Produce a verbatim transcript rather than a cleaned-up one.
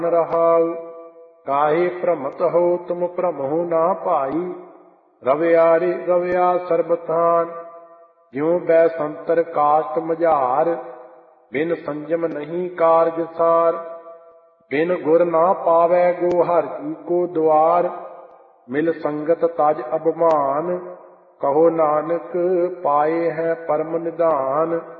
रहाउ। काहे भ्रमत हो तुम भ्रमहु ना भाई। रवया रे रवया सर्बथान। ज्यों बैसंतर काष्ट मझार। बिन संयम नहीं कारज सार। बिन गुर ना पावै गो हर जी को द्वार। मिल संगत तज अभिमान। कहो नानक पाए है परम निधान।